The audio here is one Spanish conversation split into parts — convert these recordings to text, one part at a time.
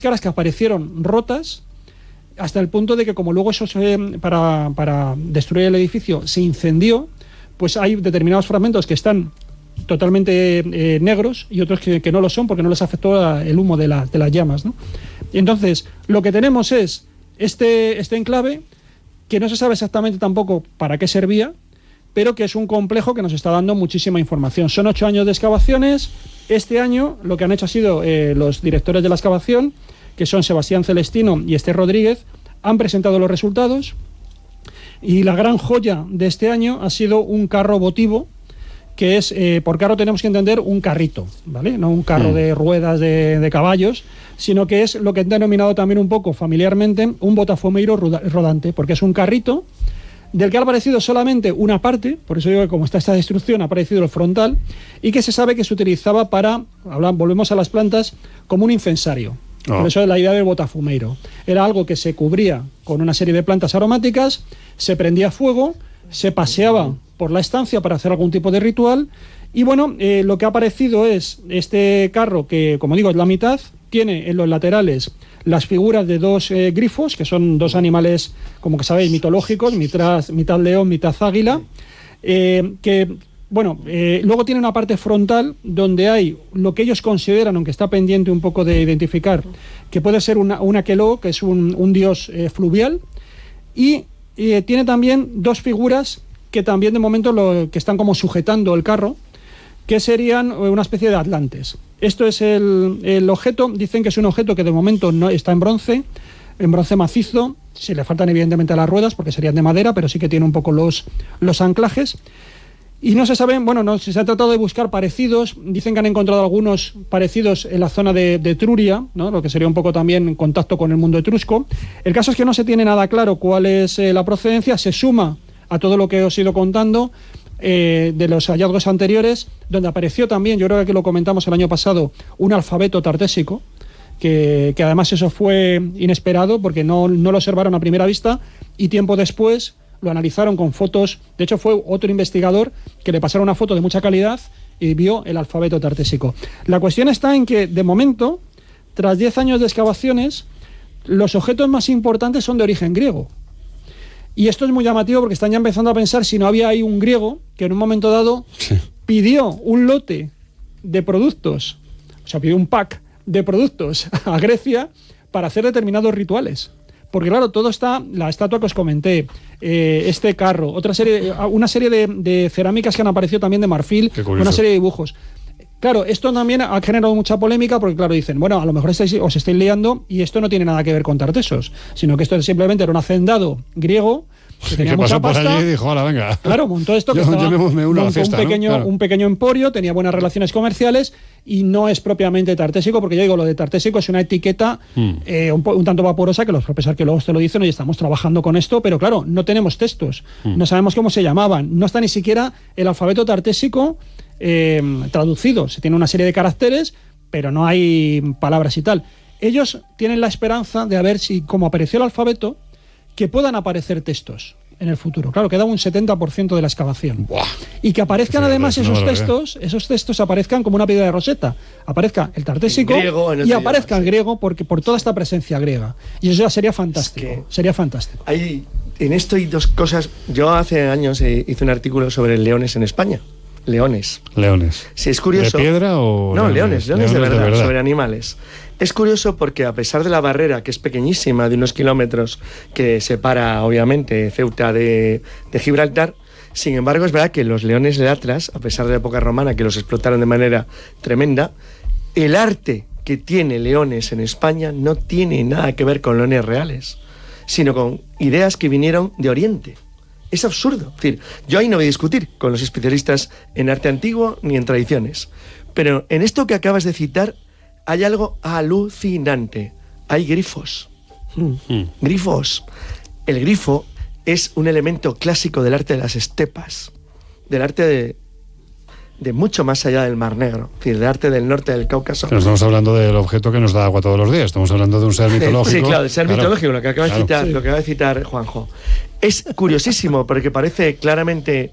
caras que aparecieron rotas, hasta el punto de que como luego eso para destruir el edificio se incendió, pues hay determinados fragmentos que están totalmente negros y otros que no lo son porque no les afectó el humo de las llamas, ¿no? Y entonces lo que tenemos es este enclave que no se sabe exactamente tampoco para qué servía, pero que es un complejo que nos está dando muchísima información. Son 8 años de excavaciones. Este año lo que han hecho ha sido los directores de la excavación, que son Sebastián Celestino y Esther Rodríguez, han presentado los resultados, y la gran joya de este año ha sido un carro votivo, que es, por carro tenemos que entender un carrito, ¿vale? No un carro de ruedas de caballos, sino que es lo que han denominado también un poco familiarmente un botafumeiro rodante, porque es un carrito del que ha aparecido solamente una parte, por eso digo que como está esta destrucción ha aparecido el frontal, y que se sabe que se utilizaba para, volvemos a las plantas, como un incensario. Por eso es la idea del botafumeiro. Era algo que se cubría con una serie de plantas aromáticas, se prendía fuego, se paseaba por la estancia para hacer algún tipo de ritual, y bueno, lo que ha aparecido es este carro que, como digo, es la mitad, tiene en los laterales las figuras de 2 grifos, que son 2 animales, como que sabéis, mitológicos, mitad león, mitad águila, que, bueno, luego tiene una parte frontal donde hay lo que ellos consideran, aunque está pendiente un poco de identificar, que puede ser un aqueloo, que es un dios fluvial, y tiene también 2 figuras que también de momento que están como sujetando el carro, que serían una especie de atlantes. Esto es el objeto. Dicen que es un objeto que de momento no está en bronce macizo. Se le faltan evidentemente las ruedas porque serían de madera, pero sí que tiene un poco los anclajes. Y no se sabe, bueno, se ha tratado de buscar parecidos. Dicen que han encontrado algunos parecidos en la zona de Etruria, ¿no? Lo que sería un poco también en contacto con el mundo etrusco. El caso es que no se tiene nada claro cuál es la procedencia. Se suma a todo lo que os he ido contando de los hallazgos anteriores, donde apareció también, yo creo que lo comentamos el año pasado, un alfabeto tartésico, que además eso fue inesperado porque no lo observaron a primera vista, y tiempo después lo analizaron con fotos. De hecho fue otro investigador que le pasaron una foto de mucha calidad y vio el alfabeto tartésico. La cuestión está en que, de momento, tras 10 años de excavaciones, los objetos más importantes son de origen griego. Y esto es muy llamativo porque están ya empezando a pensar si no había ahí un griego que en un momento dado pidió un lote de productos, o sea, pidió un pack de productos a Grecia para hacer determinados rituales. Porque claro, todo está, la estatua que os comenté, este carro, una serie de cerámicas que han aparecido también de marfil, una serie de dibujos. Claro, esto también ha generado mucha polémica porque, claro, dicen, bueno, a lo mejor os estáis liando y esto no tiene nada que ver con Tartesos, sino que esto simplemente era un hacendado griego que tenía mucha pasta. Por allí y dijo, hola, venga. Claro, montó esto, que un pequeño emporio, tenía buenas relaciones comerciales y no es propiamente tartésico, porque yo digo, lo de tartésico es una etiqueta un tanto vaporosa que los propios arqueólogos te lo dicen, y estamos trabajando con esto, pero claro, no tenemos textos, no sabemos cómo se llamaban, no está ni siquiera el alfabeto tartésico traducido. Se tiene una serie de caracteres, pero no hay palabras y tal. Ellos tienen la esperanza de a ver si, como apareció el alfabeto, que puedan aparecer textos en el futuro. Claro, queda un 70% de la excavación. ¡Buah! Y que aparezcan además esos textos aparezcan como una piedra de Rosetta. Aparezca el tartésico y aparezca el griego, porque por toda esta presencia griega. Y eso ya sería fantástico. Sería fantástico. En esto hay 2 cosas. Yo hace años hice un artículo sobre leones en España. Leones. Sí, es curioso. ¿De piedra o...? No, leones de verdad, sobre animales. Es curioso porque a pesar de la barrera, que es pequeñísima, de unos kilómetros, que separa, obviamente, Ceuta de Gibraltar, sin embargo, es verdad que los leones del Atlas, a pesar de la época romana, que los explotaron de manera tremenda, el arte que tiene Leones en España no tiene nada que ver con leones reales, sino con ideas que vinieron de Oriente. Es absurdo. Es decir, yo ahí no voy a discutir con los especialistas en arte antiguo ni en tradiciones. Pero en esto que acabas de citar hay algo alucinante. Hay grifos. Grifos. El grifo es un elemento clásico del arte de las estepas, del arte de mucho más allá del Mar Negro, es decir, del arte del norte del Cáucaso. Pero estamos hablando del objeto que nos da agua todos los días, estamos hablando de un ser mitológico. Sí, claro, del ser mitológico, lo que acaba de citar Juanjo. Es curiosísimo porque parece claramente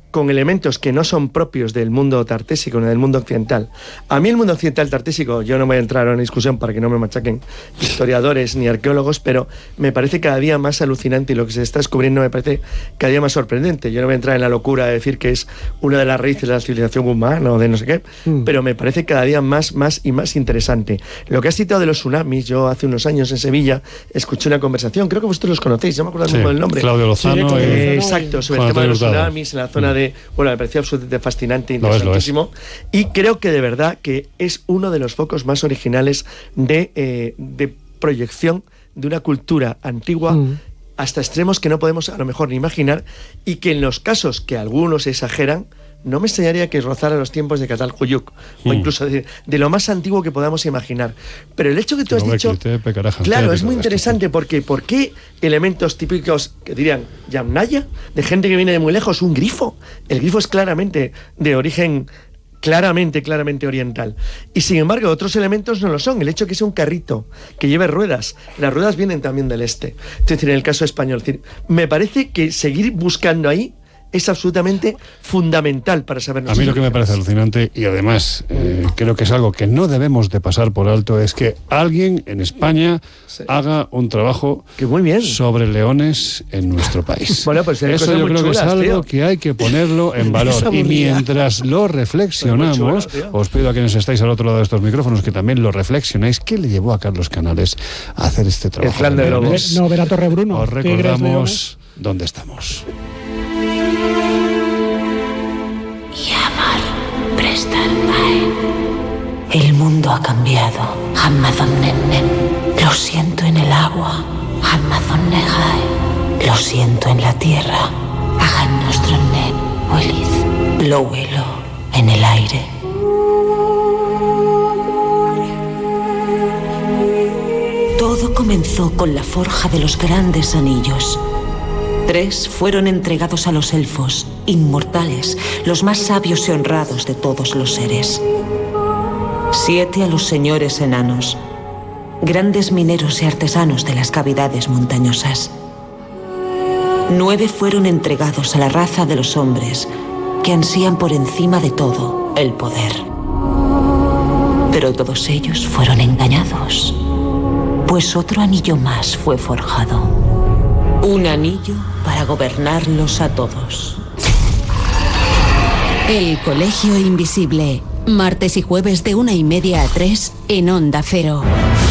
con elementos que no son propios del mundo tartésico ni del mundo occidental. A mí el mundo occidental tartésico, yo no voy a entrar en una discusión para que no me machaquen historiadores ni arqueólogos, pero me parece cada día más alucinante y lo que se está descubriendo me parece cada día más sorprendente. Yo no voy a entrar en la locura de decir que es una de las raíces de la civilización humana o de no sé qué, pero me parece cada día más y más interesante. Lo que has citado de los tsunamis, yo hace unos años en Sevilla escuché una conversación, creo que vosotros los conocéis, no me acuerdo del nombre. Claudio Lozano. Exacto, sobre el tema de los tsunamis en la zona de... Bueno, me pareció absolutamente fascinante, interesantísimo. Y creo que de verdad que es uno de los focos más originales de proyección de una cultura antigua hasta extremos que no podemos a lo mejor ni imaginar, y que en los casos que algunos exageran, no me extrañaría que rozara los tiempos de Catalhuyuk, o incluso de lo más antiguo que podamos imaginar. Pero el hecho que tú has dicho, claro, es muy interesante, porque ¿por qué elementos típicos que dirían Yamnaya, de gente que viene de muy lejos, un grifo? El grifo es claramente de origen claramente oriental. Y sin embargo, otros elementos no lo son. El hecho que sea un carrito que lleve ruedas, las ruedas vienen también del este. Es decir, en el caso español, me parece que seguir buscando ahí es absolutamente fundamental para saber. A mí lo que me parece alucinante, y además creo que es algo que no debemos de pasar por alto, es que alguien en España haga un trabajo sobre leones en nuestro país. Bueno, pues eso yo creo que es algo que hay que ponerlo en valor. Y mientras lo reflexionamos, os pido a quienes estáis al otro lado de estos micrófonos que también lo reflexionéis. ¿Qué le llevó a Carlos Canales a hacer este trabajo? El Clan de Lobos. No, ver a Torrebruno. Os recordamos dónde estamos. Yamar Prestalbae. El mundo ha cambiado. Hammadon Nennen. Lo siento en el agua. Hammadon Nehae. Lo siento en la tierra. Hagan nuestro Nen. Wilith. Lo huelo en el aire. Todo comenzó con la forja de los grandes anillos. 3 fueron entregados a los elfos, inmortales, los más sabios y honrados de todos los seres. 7 a los señores enanos, grandes mineros y artesanos de las cavidades montañosas. 9 fueron entregados a la raza de los hombres, que ansían por encima de todo el poder. Pero todos ellos fueron engañados, pues otro anillo más fue forjado. Un anillo para gobernarlos a todos. El Colegio Invisible. Martes y jueves de 1:30 a 3 en Onda Cero.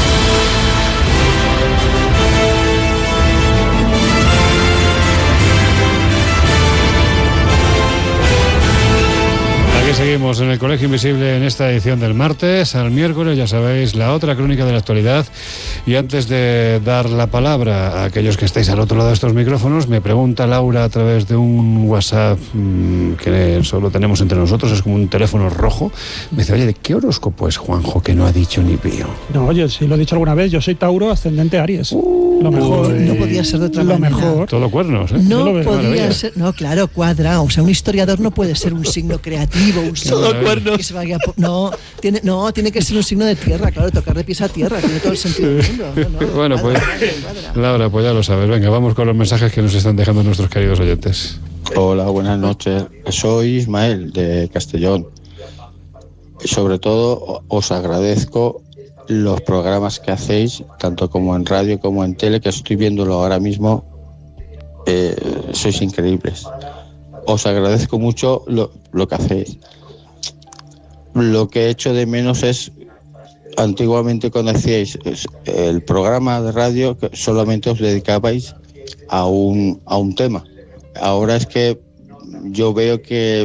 Aquí seguimos en el Colegio Invisible en esta edición del martes. Al miércoles, ya sabéis, la otra crónica de la actualidad. Y antes de dar la palabra a aquellos que estáis al otro lado de estos micrófonos, me pregunta Laura a través de un WhatsApp que solo tenemos entre nosotros, es como un teléfono rojo. Me dice, oye, ¿de qué horóscopo es Juanjo que no ha dicho ni pío? No, oye, sí lo he dicho alguna vez, yo soy Tauro, ascendente Aries. Lo mejor. No podía ser de otra manera. Lo mejor. Todo cuernos, ¿eh? No podía ser. No, claro, cuadra. O sea, un historiador no puede ser un signo creativo, un signo que se vaya tiene que ser un signo de tierra, claro, tocar de pies a tierra, tiene todo el sentido del mundo. Bueno, pues Laura, pues ya lo sabes. Venga, vamos con los mensajes que nos están dejando nuestros queridos oyentes. Hola, buenas noches. Soy Ismael de Castellón. Sobre todo os agradezco los programas que hacéis, tanto como en radio como en tele, que estoy viéndolo ahora mismo. Sois increíbles. Os agradezco mucho lo que hacéis. Lo que echo de menos es, antiguamente cuando hacíais el programa de radio, que solamente os dedicabais a un tema. Ahora es que yo veo que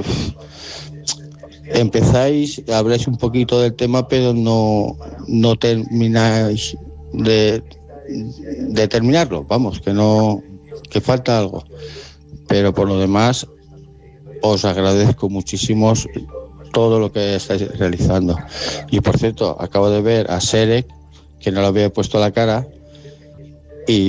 empezáis, habláis un poquito del tema, pero no termináis de terminarlo. Vamos, que falta algo. Pero por lo demás, os agradezco muchísimo todo lo que estáis realizando. Y por cierto, acabo de ver a Serek, que no le había puesto la cara, y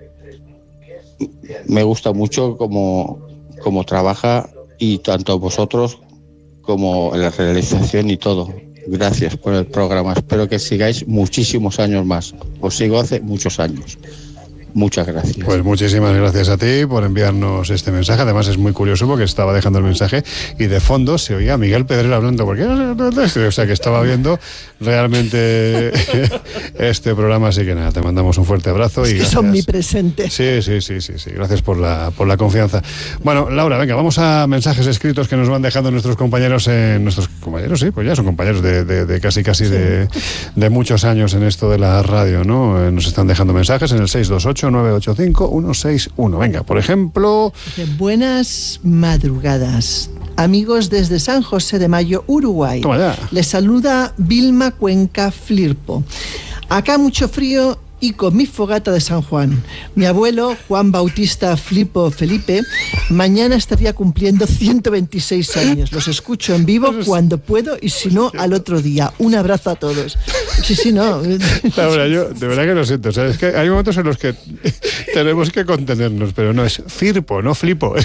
me gusta mucho cómo trabaja, y tanto vosotros como en la realización y todo. Gracias por el programa. Espero que sigáis muchísimos años más. Os sigo hace muchos años. Muchas gracias. Pues muchísimas gracias a ti por enviarnos este mensaje. Además es muy curioso porque estaba dejando el mensaje y de fondo se oía a Miguel Pedrero hablando, porque o sea que estaba viendo realmente este programa. Así que nada, te mandamos un fuerte abrazo. Es y que gracias. son mi presente. Sí. Gracias por la confianza. Bueno, Laura, venga, vamos a mensajes escritos que nos van dejando nuestros compañeros. Nuestros compañeros, sí, pues ya son compañeros de casi sí. de muchos años en esto de la radio, ¿no? Nos están dejando mensajes en el 628-985-161. Venga, por ejemplo... Buenas madrugadas. Amigos desde San José de Mayo, Uruguay. Toma ya. Les saluda Vilma Cuenca Flirpo. Acá mucho frío y con mi fogata de San Juan. Mi abuelo, Juan Bautista Flipo Felipe, mañana estaría cumpliendo 126 años. Los escucho en vivo cuando puedo y si no, al otro día. Un abrazo a todos. Sí, no. Laura, yo de verdad que lo siento. O sea, es que hay momentos en los que tenemos que contenernos, pero no es Firpo, no Flipo.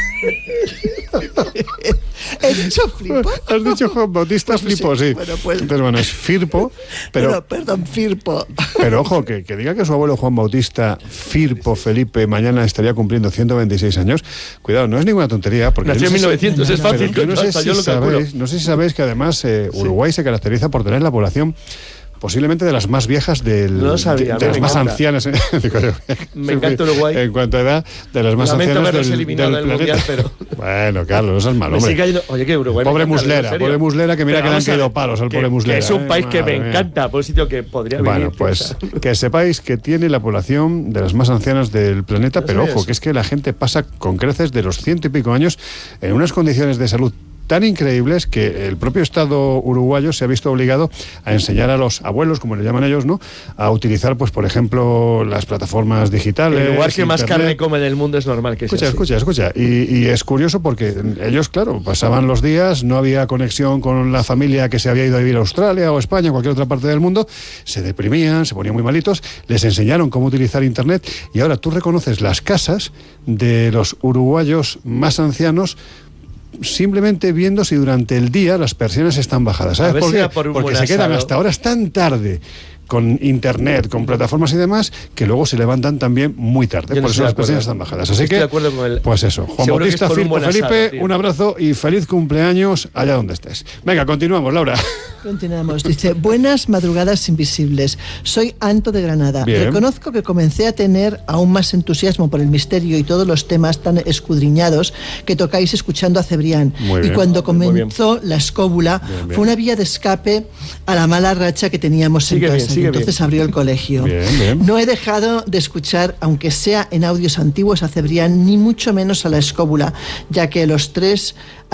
¿He dicho Flipo? Has dicho Juan Bautista pues Flipo, sí. Bueno, pues... Entonces, bueno, es Firpo, pero perdón, Firpo. Pero ojo, que diga que su abuelo Juan Bautista Firpo Felipe mañana estaría cumpliendo 126 años. Cuidado, no es ninguna tontería. Porque nació en 1900, es fácil. No sé si sabéis que además Uruguay se caracteriza por tener la población posiblemente de las más viejas de las más ancianas. Me encanta Uruguay. En cuanto a edad, de las más ancianas del planeta. Mundial, pero... Bueno, Carlos, no seas malo, hombre. Oye, que Uruguay pobre Muslera, que mira que le han caído palos al pobre Muslera. Es un país que me encanta, por un sitio que podría vivir. Bueno, pues que sepáis que tiene la población de las más ancianas del planeta, pero ojo, que es que la gente pasa con creces de los 100 y pico años en unas condiciones de salud tan increíbles que el propio Estado uruguayo se ha visto obligado a enseñar a los abuelos, como le llaman ellos, ¿no?, a utilizar, pues por ejemplo, las plataformas digitales. El lugar que más carne come del mundo es normal que sea. Escucha. Y es curioso porque ellos, claro, pasaban los días, no había conexión con la familia que se había ido a vivir a Australia o España o cualquier otra parte del mundo, se deprimían, se ponían muy malitos, les enseñaron cómo utilizar Internet y ahora tú reconoces las casas de los uruguayos más ancianos simplemente viendo si durante el día las persianas están bajadas. ¿Sabes por qué? Porque se quedan hasta horas tan tarde con internet, con plataformas y demás, que luego se levantan también muy tarde. Por eso las persianas están bajadas. Así que, pues eso, Juan Bautista Firpo Felipe, un abrazo y feliz cumpleaños allá donde estés. Venga, continuamos, Laura. Continuamos. Dice, buenas madrugadas invisibles. Soy Anto de Granada. Bien. Reconozco que comencé a tener aún más entusiasmo por el misterio y todos los temas tan escudriñados que tocáis escuchando a Cebrián. Y cuando comenzó la escóbula, fue una vía de escape a la mala racha que teníamos en casa. Entonces abrió el colegio. No he dejado de escuchar, aunque sea en audios antiguos, a Cebrián, ni mucho menos a la escóbula, ya que en los tres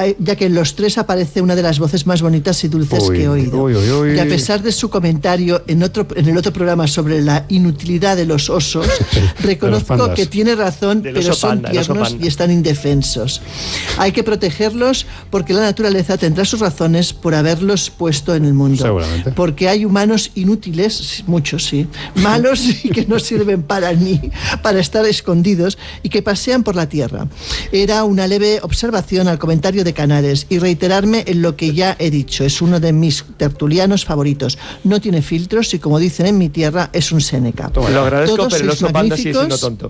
aparece una de las voces más bonitas y dulces que he oído. Y a pesar de su comentario en el otro programa sobre la inutilidad de los osos, reconozco que tiene razón, pero son tiernos y están indefensos. Hay que protegerlos porque la naturaleza tendrá sus razones por haberlos puesto en el mundo. Seguramente. Porque hay humanos inútiles, muchos sí, malos y que no sirven para estar escondidos y que pasean por la tierra. Era una leve observación al comentario de Canales y reiterarme en lo que ya he dicho. Es uno de mis tertulianos favoritos. No tiene filtros y, como dicen en mi tierra, es un Séneca. Lo agradezco, todos pero el oso panda sigue siendo tonto.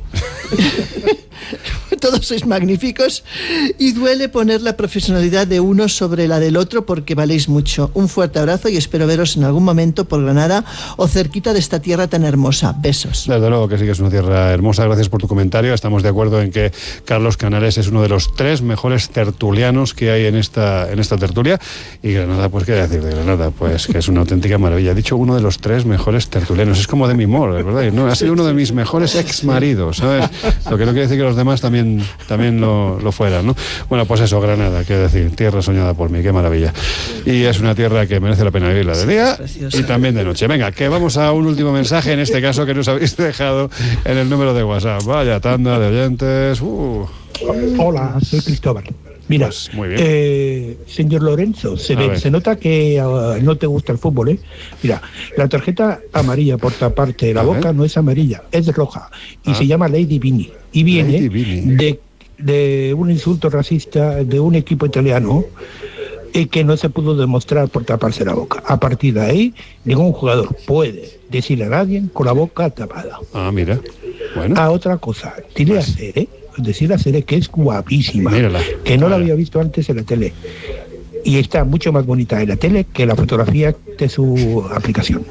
Todos sois magníficos y duele poner la profesionalidad de uno sobre la del otro porque valéis mucho. Un fuerte abrazo y espero veros en algún momento por Granada o cerquita de esta tierra tan hermosa. Besos. Desde luego que sí que es una tierra hermosa. Gracias por tu comentario. Estamos de acuerdo en que Carlos Canales es uno de los 3 mejores tertulianos que hay en esta tertulia. Y Granada, pues qué decir de Granada, pues que es una auténtica maravilla. He dicho uno de los 3 mejores tertulianos. Es como de mi Moore, ¿verdad? No, ha sido uno de mis mejores exmaridos, ¿sabes? Lo que no quiere decir que los demás también lo fueran, ¿no? Bueno, pues eso, Granada, qué decir, tierra soñada por mí, qué maravilla. Y es una tierra que merece la pena vivirla de día y también de noche. Venga, que vamos a un último mensaje, en este caso que nos habéis dejado en el número de WhatsApp. Vaya tanda de oyentes. Hola, soy Cristóbal. Mira, pues muy bien. Señor Lorenzo, se nota que no te gusta el fútbol, ¿eh? Mira, la tarjeta amarilla por taparte de la boca no es amarilla, es roja y se llama Lady Vini. Y viene de un insulto racista de un equipo italiano que no se pudo demostrar por taparse la boca. A partir de ahí, ningún jugador puede decirle a nadie con la boca tapada. Mira. a otra cosa. Dile a Cere, decirle a Cere que es guapísima, mírala, que no la había visto antes en la tele. Y está mucho más bonita en la tele que la fotografía de su aplicación.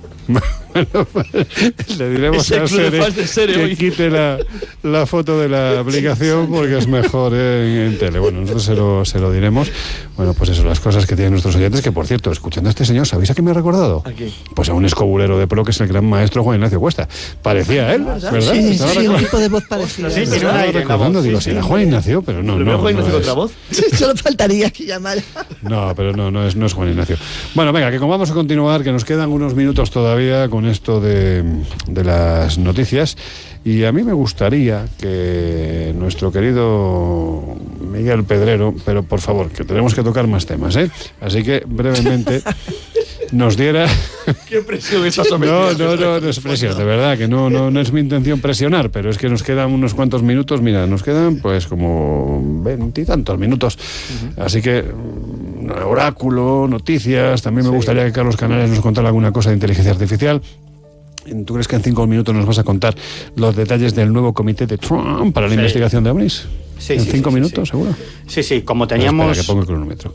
Bueno, le diremos a Sere que quite la foto de la aplicación porque es mejor en tele. Bueno, nosotros se lo diremos. Bueno, pues eso, las cosas que tienen nuestros oyentes, que por cierto, escuchando a este señor, ¿sabéis a qué me ha recordado? Aquí. Pues a un escobulero de pro que es el gran maestro Juan Ignacio Cuesta. Parecía él, ¿verdad? Sí, un tipo de voz parecido. Sí, estaba recordando, digo, si era Juan Ignacio, pero no. ¿Pero Juan Ignacio con otra voz? Solo faltaría que llamara. No, pero no es Juan Ignacio. Bueno, venga, que como vamos a continuar, que nos quedan unos minutos todavía con esto de las noticias, y a mí me gustaría que nuestro querido Miguel Pedrero, pero por favor, que tenemos que tocar más temas, así que brevemente nos diera... ¿Qué presión es esa? No es presión, de verdad, que no es mi intención presionar, pero es que nos quedan unos cuantos minutos, mira, nos quedan pues como 20 y tantos minutos, así que oráculo, noticias, también me gustaría que Carlos Canales nos contara alguna cosa de inteligencia artificial. ¿Tú crees que en 5 minutos nos vas a contar los detalles del nuevo comité de Trump para la investigación de ovnis? Sí, ¿En 5 minutos, seguro? Sí, como teníamos... Espera, que pongo el cronómetro.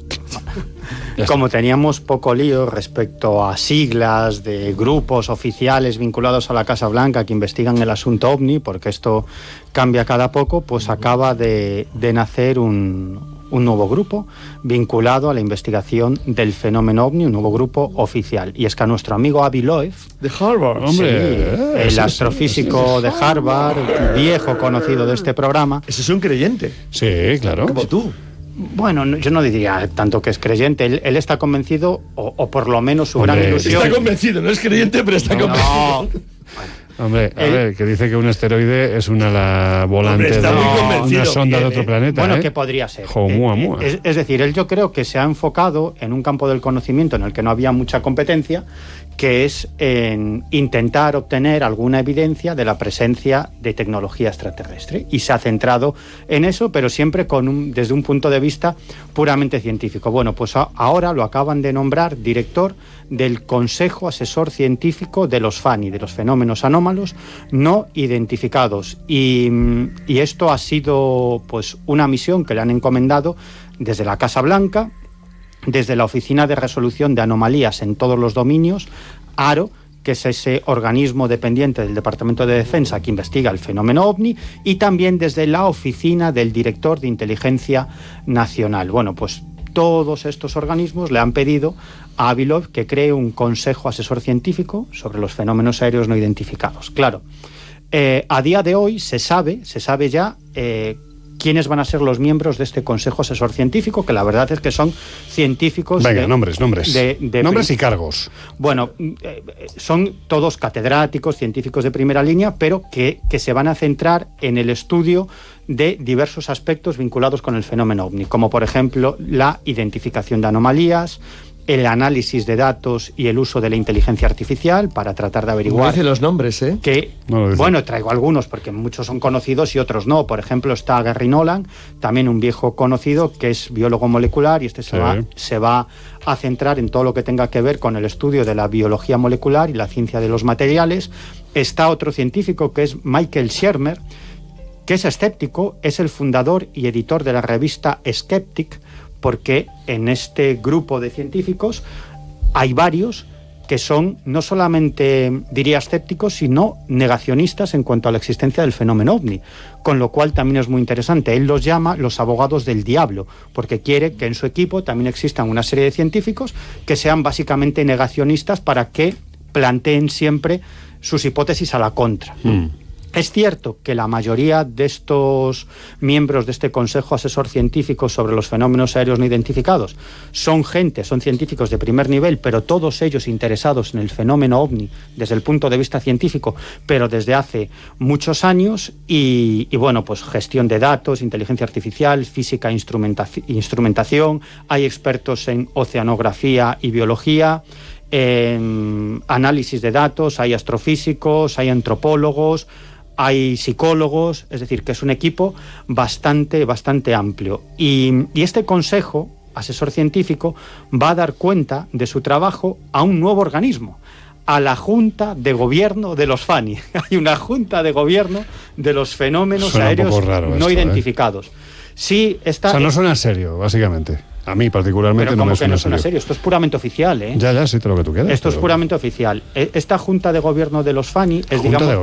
Como teníamos poco lío respecto a siglas de grupos oficiales vinculados a la Casa Blanca que investigan el asunto OVNI, porque esto cambia cada poco, pues acaba de nacer un nuevo grupo vinculado a la investigación del fenómeno OVNI, un nuevo grupo oficial. Y es que a nuestro amigo Avi Loeb, de Harvard, hombre, el astrofísico de Harvard, viejo conocido de este programa. Ese es un creyente. Sí, claro. Como tú. Bueno, yo no diría tanto que es creyente. Él está convencido, o por lo menos su gran ilusión... Está convencido, no es creyente, pero está convencido. Hombre, a ver, que dice que un asteroide es una ala volante de una sonda de otro planeta. Bueno, ¿qué podría ser? Mua. Es decir, él yo creo que se ha enfocado en un campo del conocimiento en el que no había mucha competencia, que es en intentar obtener alguna evidencia de la presencia de tecnología extraterrestre. Y se ha centrado en eso, pero siempre desde un punto de vista puramente científico. Bueno, pues ahora lo acaban de nombrar director del Consejo Asesor Científico de los FANI, de los fenómenos anómalos no identificados. Y esto ha sido pues una misión que le han encomendado desde la Casa Blanca, desde la Oficina de Resolución de Anomalías en todos los dominios, ARO, que es ese organismo dependiente del Departamento de Defensa que investiga el fenómeno OVNI, y también desde la Oficina del Director de Inteligencia Nacional. Bueno, pues todos estos organismos le han pedido a Avi Loeb que cree un consejo asesor científico sobre los fenómenos aéreos no identificados. Claro, a día de hoy se sabe ya quiénes van a ser los miembros de este consejo asesor científico, que la verdad es que son científicos... Venga, nombres. Nombres y cargos. Bueno, son todos catedráticos, científicos de primera línea, pero que se van a centrar en el estudio de diversos aspectos vinculados con el fenómeno OVNI, como por ejemplo la identificación de anomalías, el análisis de datos y el uso de la inteligencia artificial para tratar de averiguar... No dice los nombres, Bueno, traigo algunos porque muchos son conocidos y otros no. Por ejemplo, está Gary Nolan, también un viejo conocido que es biólogo molecular, y se va a centrar en todo lo que tenga que ver con el estudio de la biología molecular y la ciencia de los materiales. Está otro científico que es Michael Shermer, que es escéptico, es el fundador y editor de la revista Skeptic, porque en este grupo de científicos hay varios que son no solamente, diría, escépticos, sino negacionistas en cuanto a la existencia del fenómeno OVNI, con lo cual también es muy interesante. Él los llama los abogados del diablo, porque quiere que en su equipo también existan una serie de científicos que sean básicamente negacionistas para que planteen siempre sus hipótesis a la contra. Es cierto que la mayoría de estos miembros de este Consejo Asesor Científico sobre los fenómenos aéreos no identificados son científicos de primer nivel, pero todos ellos interesados en el fenómeno OVNI desde el punto de vista científico, pero desde hace muchos años, y bueno, pues gestión de datos, inteligencia artificial, física e instrumentación, hay expertos en oceanografía y biología, análisis de datos, hay astrofísicos, hay antropólogos, hay psicólogos, es decir, que es un equipo bastante amplio. Y este consejo asesor científico va a dar cuenta de su trabajo a un nuevo organismo, a la Junta de Gobierno de los FANI. Hay una Junta de Gobierno de los fenómenos suena aéreos raro no esto, identificados. Sí, está... O sea, no suena serio, básicamente. A mí particularmente pero no me suena que no suena serio. Esto es puramente oficial, ¿eh? Ya, sí, todo lo que tú quieras. Esto es puramente oficial. Esta Junta de Gobierno de los FANI es, digamos,